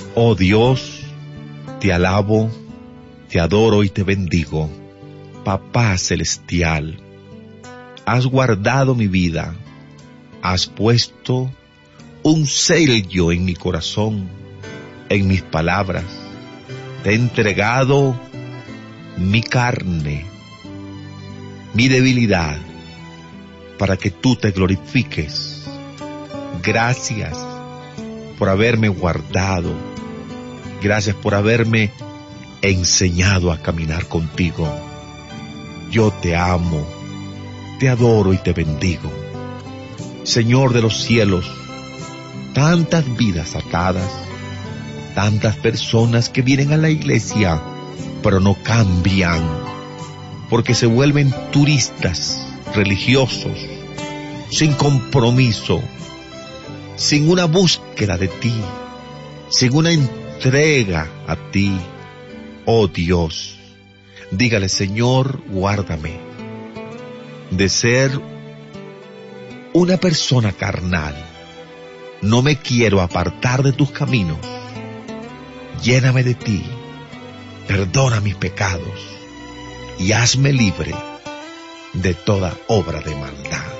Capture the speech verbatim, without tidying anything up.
Oh Dios, te alabo, te adoro y te bendigo. Papá celestial, has guardado mi vida, has puesto un sello en mi corazón, en mis palabras. Te he entregado mi carne, mi debilidad, para que tú te glorifiques. Gracias por haberme guardado. Gracias por haberme enseñado a caminar contigo. Yo te amo, te adoro y te bendigo. Señor de los cielos, tantas vidas atadas, tantas personas que vienen a la iglesia, pero no cambian, porque se vuelven turistas religiosos, sin compromiso, sin una búsqueda de ti, sin una entrega a ti. Oh Dios, dígale: Señor, guárdame de ser una persona carnal. No me quiero apartar de tus caminos. Lléname de ti, perdona mis pecados y hazme libre de toda obra de maldad.